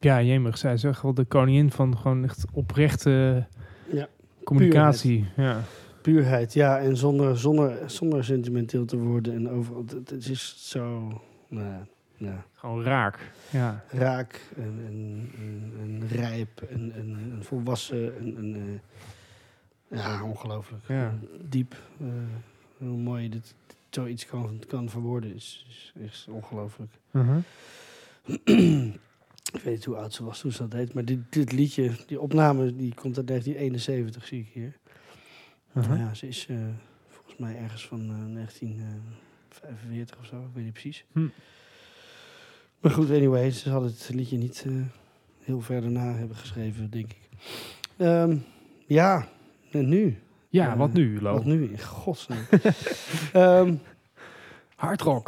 Ja, jemig. Zij is echt wel de koningin van gewoon echt oprechte communicatie. Ja. Puurheid, ja. En zonder sentimenteel te worden. En overal. Het is zo... ja. Gewoon raak. Ja. Raak en rijp en volwassen. Ongelooflijk. Ja. Diep. Hoe mooi dit zoiets kan verwoorden is ongelooflijk. Uh-huh. Ik weet niet hoe oud ze was toen ze dat deed. Maar dit liedje, die opname, die komt uit 1971, zie ik hier. Uh-huh. Ja, ze is volgens mij ergens van 1945 of zo. Ik weet niet precies. Maar goed, anyway, ze hadden het liedje niet heel ver daarna hebben geschreven, denk ik. En nu? Ja, wat nu, Lo? Wat nu, in godsnaam. Hardrock.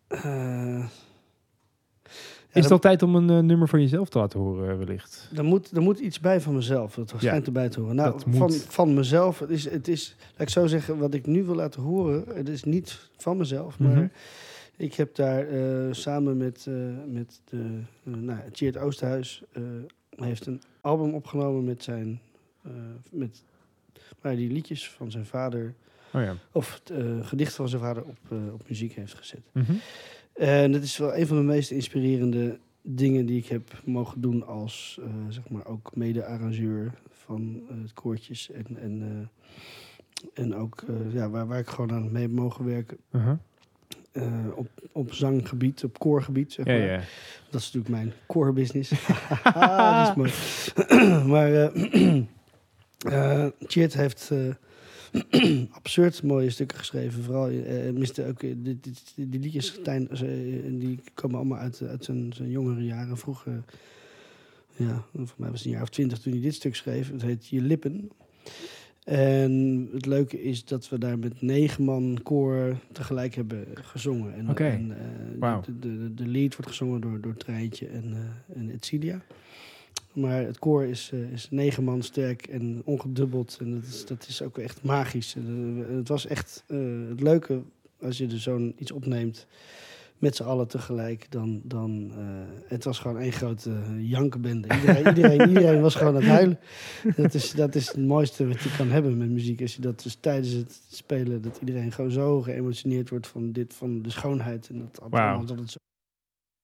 Ja, Is het al tijd om een nummer van jezelf te laten horen, wellicht? Er moet iets bij van mezelf. Dat schijnt erbij te horen. Nou, moet. van mezelf. Het is, laat ik zo zeggen, wat ik nu wil laten horen. Het is niet van mezelf, maar ik heb daar samen met Tjeerd Oosterhuis heeft een album opgenomen met zijn waar die liedjes van zijn vader of gedichten van zijn vader op muziek heeft gezet. Mm-hmm. En dat is wel een van de meest inspirerende dingen die ik heb mogen doen als zeg maar ook mede-arrangeur van het koortjes en ook waar ik gewoon aan mee heb mogen werken. Op zanggebied, op koorgebied, zeg maar. Ja. Dat is natuurlijk mijn core business. Dat is mooi. Maar Tjeerd heeft absurd mooie stukken geschreven. Vooral ook die liedjes, die komen allemaal uit zijn jongere jaren. Vroeger, voor mij was het een jaar of 20 toen hij dit stuk schreef. Het heet Je Lippen. En het leuke is dat we daar met 9 man koor tegelijk hebben gezongen. En de lead wordt gezongen door Treintje en Etcilia. Maar het koor is 9 man sterk en ongedubbeld. En dat is ook echt magisch. Het was echt het leuke als je er zo'n iets opneemt met z'n allen tegelijk. Dan het was gewoon één grote jankenbende. Iedereen was gewoon aan het huilen. Dat is het mooiste wat je kan hebben met muziek. Als je dat dus tijdens het spelen, dat iedereen gewoon zo geëmotioneerd wordt van de schoonheid. En dat altijd zo